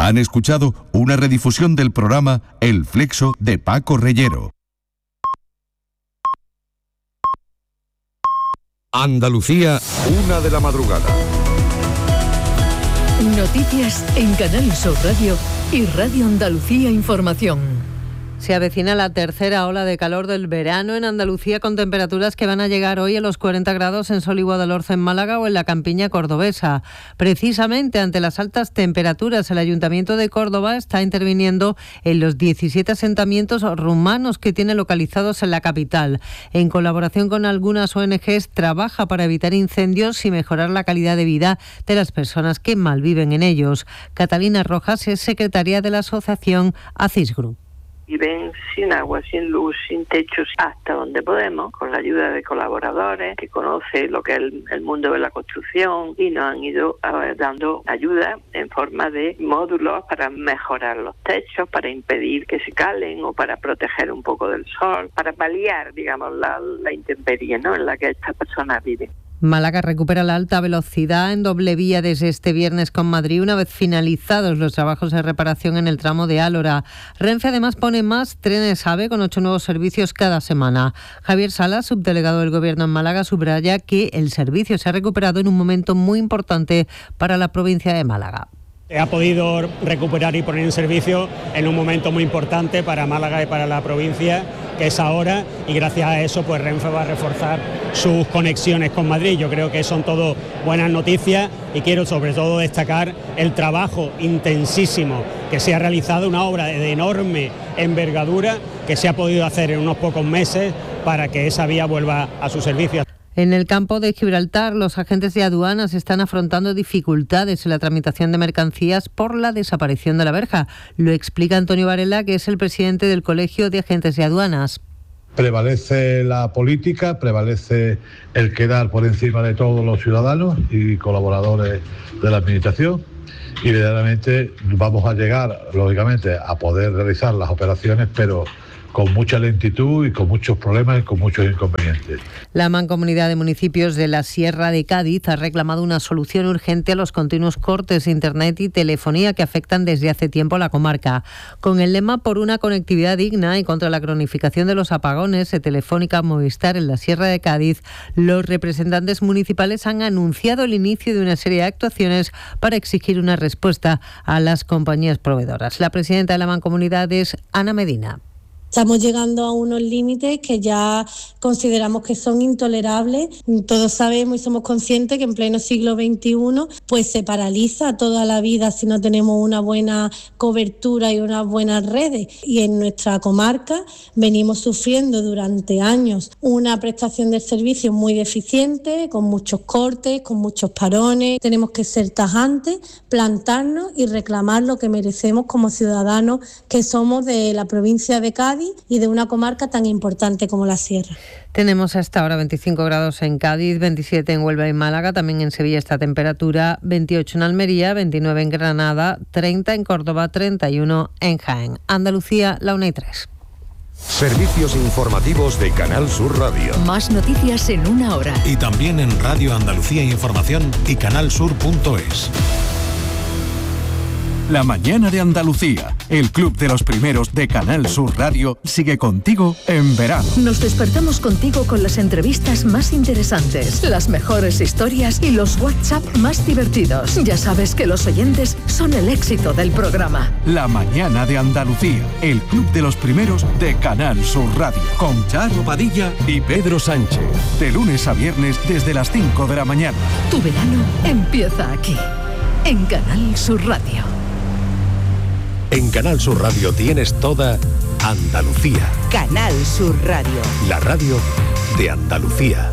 Han escuchado una redifusión del programa El Flexo de Paco Reyero. Andalucía, 1 de la madrugada. Noticias en Canal Sur Radio y Radio Andalucía Información. Se avecina la tercera ola de calor del verano en Andalucía, con temperaturas que van a llegar hoy a los 40 grados en Sol y Guadalhorce en Málaga o en la campiña cordobesa. Precisamente ante las altas temperaturas, el Ayuntamiento de Córdoba está interviniendo en los 17 asentamientos rumanos que tiene localizados en la capital. En colaboración con algunas ONGs, trabaja para evitar incendios y mejorar la calidad de vida de las personas que malviven en ellos. Catalina Rojas es secretaria de la asociación ACIS Group. Viven sin agua, sin luz, sin techos, hasta donde podemos, con la ayuda de colaboradores que conocen lo que es el mundo de la construcción, y nos han ido dando ayuda en forma de módulos para mejorar los techos, para impedir que se calen o para proteger un poco del sol, para paliar, digamos, la intemperie, ¿no?, en la que estas personas viven. Málaga recupera la alta velocidad en doble vía desde este viernes con Madrid, una vez finalizados los trabajos de reparación en el tramo de Álora. Renfe además pone más trenes AVE con 8 nuevos servicios cada semana. Javier Salas, subdelegado del Gobierno en Málaga, subraya que el servicio se ha recuperado en un momento muy importante para la provincia de Málaga. Ha podido recuperar y poner en servicio en un momento muy importante para Málaga y para la provincia, que es ahora, y gracias a eso pues Renfe va a reforzar sus conexiones con Madrid. Yo creo que son todo buenas noticias y quiero sobre todo destacar el trabajo intensísimo que se ha realizado, una obra de enorme envergadura que se ha podido hacer en unos pocos meses para que esa vía vuelva a su servicio. En el campo de Gibraltar, los agentes de aduanas están afrontando dificultades en la tramitación de mercancías por la desaparición de la verja. Lo explica Antonio Varela, que es el presidente del Colegio de Agentes de Aduanas. Prevalece la política, prevalece el quedar por encima de todos los ciudadanos y colaboradores de la Administración, y verdaderamente vamos a llegar, lógicamente, a poder realizar las operaciones, pero con mucha lentitud y con muchos problemas y con muchos inconvenientes. La Mancomunidad de Municipios de la Sierra de Cádiz ha reclamado una solución urgente a los continuos cortes de internet y telefonía que afectan desde hace tiempo a la comarca. Con el lema por una conectividad digna y contra la cronificación de los apagones de Telefónica Movistar en la Sierra de Cádiz, los representantes municipales han anunciado el inicio de una serie de actuaciones para exigir una respuesta a las compañías proveedoras. La presidenta de la Mancomunidad es Ana Medina. Estamos llegando a unos límites que ya consideramos que son intolerables. Todos sabemos y somos conscientes que en pleno siglo XXI pues se paraliza toda la vida si no tenemos una buena cobertura y unas buenas redes. Y en nuestra comarca venimos sufriendo durante años una prestación del servicio muy deficiente, con muchos cortes, con muchos parones. Tenemos que ser tajantes, plantarnos y reclamar lo que merecemos como ciudadanos que somos de la provincia de Cádiz y de una comarca tan importante como la Sierra. Tenemos hasta ahora 25 grados en Cádiz, 27 en Huelva y Málaga, también en Sevilla esta temperatura, 28 en Almería, 29 en Granada, 30 en Córdoba, 31 en Jaén. Andalucía, la 1:03. Servicios informativos de Canal Sur Radio. Más noticias en 1 hora. Y también en Radio Andalucía Información y canalsur.es. La mañana de Andalucía, el club de los primeros de Canal Sur Radio, sigue contigo en verano. Nos despertamos contigo con las entrevistas más interesantes, las mejores historias y los WhatsApp más divertidos. Ya sabes que los oyentes son el éxito del programa. La mañana de Andalucía, el club de los primeros de Canal Sur Radio, con Charo Padilla y Pedro Sánchez. De lunes a viernes desde las 5 de la mañana. Tu verano empieza aquí, en Canal Sur Radio. En Canal Sur Radio tienes toda Andalucía. Canal Sur Radio. La radio de Andalucía.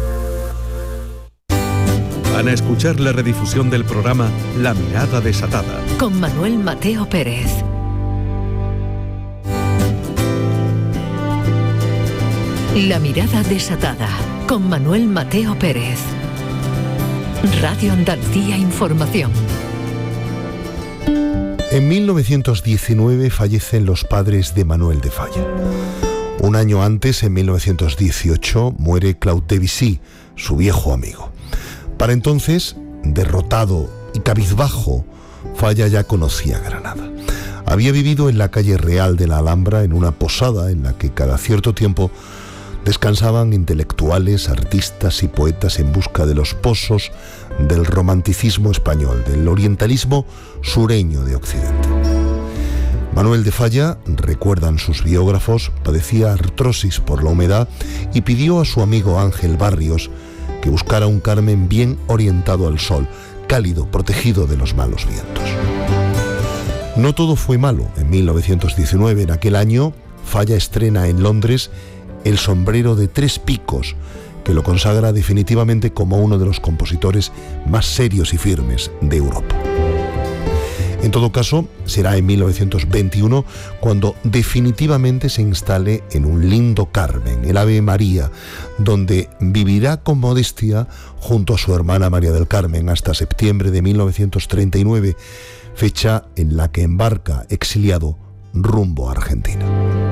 Van a escuchar la redifusión del programa La Mirada Desatada. Con Manuel Mateo Pérez. La Mirada Desatada. Con Manuel Mateo Pérez. Radio Andalucía Información. En 1919 fallecen los padres de Manuel de Falla. Un año antes, en 1918, muere Claude Debussy, su viejo amigo. Para entonces, derrotado y cabizbajo Falla ya conocía Granada. Había vivido en la calle Real de la Alhambra, en una posada en la que cada cierto tiempo descansaban intelectuales, artistas y poetas en busca de los pozos del romanticismo español, del orientalismo sureño de Occidente. Manuel de Falla, recuerdan sus biógrafos, padecía artrosis por la humedad y pidió a su amigo Ángel Barrios que buscara un Carmen bien orientado al sol, cálido, protegido de los malos vientos. No todo fue malo. En 1919, en aquel año, Falla estrena en Londres El sombrero de tres picos, que lo consagra definitivamente como uno de los compositores más serios y firmes de Europa. En todo caso, será en 1921 cuando definitivamente se instale en un lindo Carmen, el Ave María, donde vivirá con modestia junto a su hermana María del Carmen hasta septiembre de 1939, fecha en la que embarca exiliado rumbo a Argentina.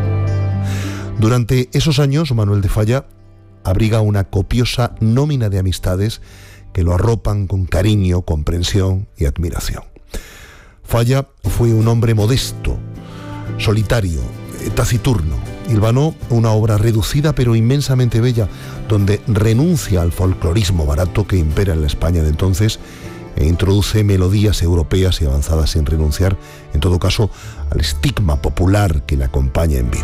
Durante esos años, Manuel de Falla abriga una copiosa nómina de amistades que lo arropan con cariño, comprensión y admiración. Falla fue un hombre modesto, solitario, taciturno. Hilvanó una obra reducida pero inmensamente bella, donde renuncia al folclorismo barato que impera en la España de entonces e introduce melodías europeas y avanzadas sin renunciar, en todo caso, al estigma popular que le acompaña en vida.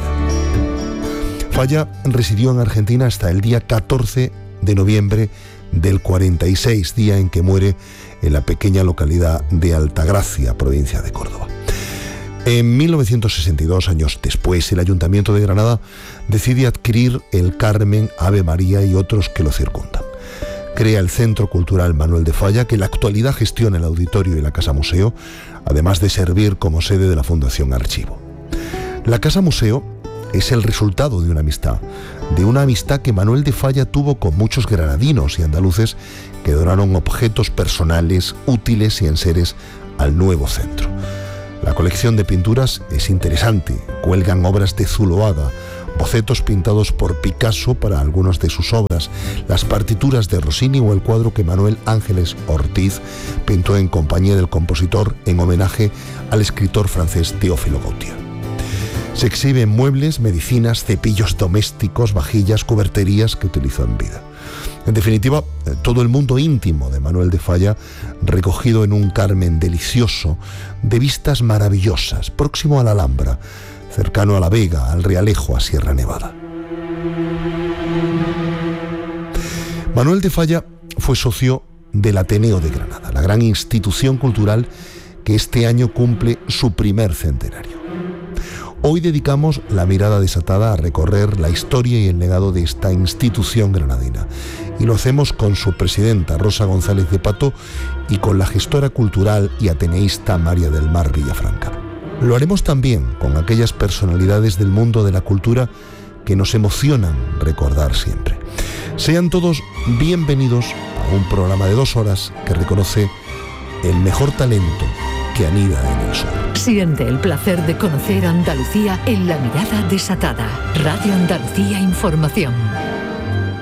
Falla residió en Argentina hasta el día 14 de noviembre del 46, día en que muere en la pequeña localidad de Altagracia, provincia de Córdoba. En 1962, años después, el Ayuntamiento de Granada decide adquirir el Carmen, Ave María y otros que lo circundan. Crea el Centro Cultural Manuel de Falla, que en la actualidad gestiona el auditorio y la Casa Museo, además de servir como sede de la Fundación Archivo. La Casa Museo es el resultado de una amistad que Manuel de Falla tuvo con muchos granadinos y andaluces que donaron objetos personales, útiles y enseres al nuevo centro. La colección de pinturas es interesante, cuelgan obras de Zuloaga, bocetos pintados por Picasso para algunas de sus obras, las partituras de Rossini o el cuadro que Manuel Ángeles Ortiz pintó en compañía del compositor en homenaje al escritor francés Théophile Gautier. Se exhiben muebles, medicinas, cepillos domésticos, vajillas, cuberterías que utilizó en vida. En definitiva, todo el mundo íntimo de Manuel de Falla, recogido en un Carmen delicioso, de vistas maravillosas, próximo a la Alhambra, cercano a La Vega, al Realejo, a Sierra Nevada. Manuel de Falla fue socio del Ateneo de Granada, la gran institución cultural que este año cumple su primer centenario. Hoy dedicamos la mirada desatada a recorrer la historia y el legado de esta institución granadina. Y lo hacemos con su presidenta, Rosa González de Pato, y con la gestora cultural y ateneísta María del Mar Villafranca. Lo haremos también con aquellas personalidades del mundo de la cultura que nos emocionan recordar siempre. Sean todos bienvenidos a un programa de 2 horas que reconoce el mejor talento que anida en el sur. Siente el placer de conocer Andalucía en la mirada desatada. Radio Andalucía Información.